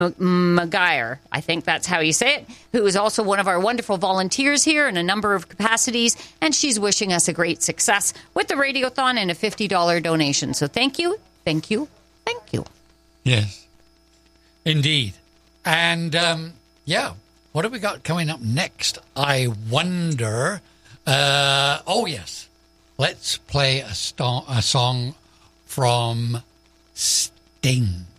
Maguire, I think that's how you say it, who is also one of our wonderful volunteers here in a number of capacities, and she's wishing us a great success with the Radiothon and a $50 donation. So thank you, thank you, thank you. Yes, indeed. And, what have we got coming up next? I wonder. Oh, yes. Let's play a song from Sting.